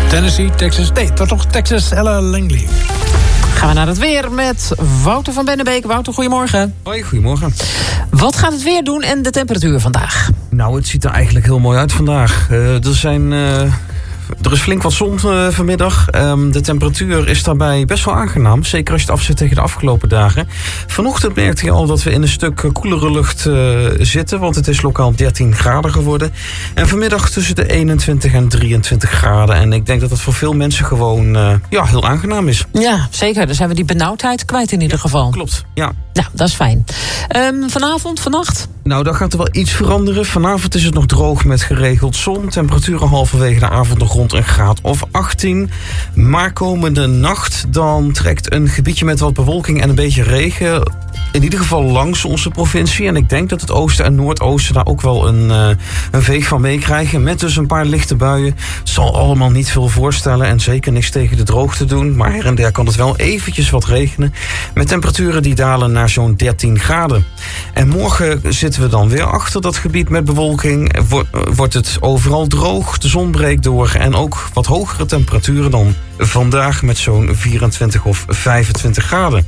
Tennessee, Texas. Nee, het was toch Texas Ella Langley. Gaan we naar het weer met Wouter van Bennebeek. Wouter, goedemorgen. Hoi, goedemorgen. Wat gaat het weer doen en de temperatuur vandaag? Nou, het ziet er eigenlijk heel mooi uit vandaag. Er is flink wat zon vanmiddag. De temperatuur is daarbij best wel aangenaam. Zeker als je het afzet tegen de afgelopen dagen. Vanochtend merkte je al dat we in een stuk koelere lucht zitten. Want het is lokaal 13 graden geworden. En vanmiddag tussen de 21 en 23 graden. En ik denk dat dat voor veel mensen gewoon heel aangenaam is. Ja, zeker. Dan zijn we die benauwdheid kwijt in ieder geval. Klopt, ja. Nou, dat is fijn. Vanavond, vannacht? Nou, dan gaat er wel iets veranderen. Vanavond is het nog droog met geregeld zon. Temperaturen halverwege de avond nog rond een graad of 18. Maar komende nacht dan trekt een gebiedje met wat bewolking en een beetje regen in ieder geval langs onze provincie. En ik denk dat het oosten en noordoosten daar ook wel een veeg van meekrijgen. Met dus een paar lichte buien. Het zal allemaal niet veel voorstellen en zeker niks tegen de droogte doen. Maar her en der kan het wel eventjes wat regenen. Met temperaturen die dalen naar zo'n 13 graden. En morgen zitten we dan weer achter dat gebied met bewolking. Wordt het overal droog, de zon breekt door en ook wat hogere temperaturen dan vandaag met zo'n 24 of 25 graden.